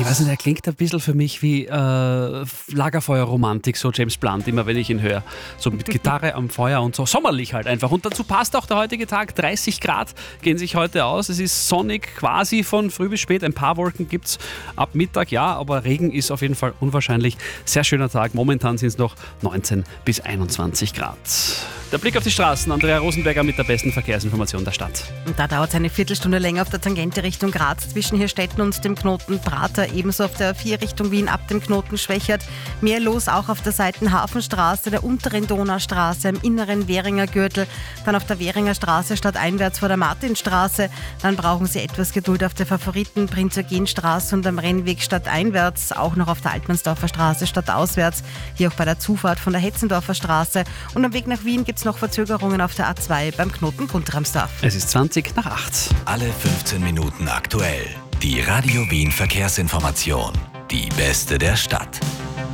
Ich weiß nicht, er klingt ein bisschen für mich wie Lagerfeuerromantik, so James Blunt, immer wenn ich ihn höre. So mit Gitarre am Feuer und so sommerlich halt einfach. Und dazu passt auch der heutige Tag. 30 Grad gehen sich heute aus. Es ist sonnig quasi von früh bis spät. Ein paar Wolken gibt es ab Mittag, ja, aber Regen ist auf jeden Fall unwahrscheinlich. Sehr schöner Tag. Momentan sind es noch 19 bis 21 Grad. Der Blick auf die Straßen. Andrea Rosenberger mit der besten Verkehrsinformation der Stadt. Und da dauert es eine Viertelstunde länger auf der Tangente Richtung Graz zwischen Hirstetten und dem Knoten Prater. Ebenso auf der 4 Richtung Wien ab dem Knoten Schwächert. Mehr los auch auf der Seitenhafenstraße, der unteren Donaustraße, im inneren Währinger Gürtel. Dann auf der Währinger Straße stadteinwärts vor der Martinstraße. Dann brauchen Sie etwas Geduld auf der Favoriten Prinz-Eugen-Straße und am Rennweg stadteinwärts. Auch noch auf der Altmannsdorfer Straße stadtauswärts. Hier auch bei der Zufahrt von der Hetzendorfer Straße. Und am Weg nach Wien gibt es noch Verzögerungen auf der A2 beim Knoten Guntramsdorf. Es ist 20 nach 8. Alle 15 Minuten aktuell. Die Radio Wien Verkehrsinformation. Die beste der Stadt.